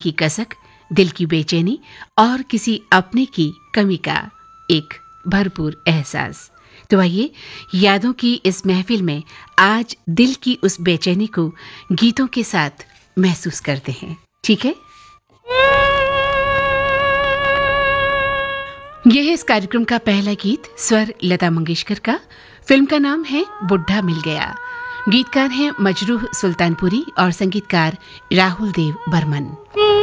की कसक, दिल की बेचैनी और किसी अपने की कमी का एक भरपूर एहसास। तो आइए यादों की इस महफिल में आज दिल की उस बेचैनी को गीतों के साथ महसूस करते हैं, ठीक है? यह है इस कार्यक्रम का पहला गीत, स्वर लता मंगेशकर का। फिल्म का नाम है बुढ़ा मिल गया। गीतकार हैं मजरूह सुल्तानपुरी और संगीतकार राहुल देव बर्मन।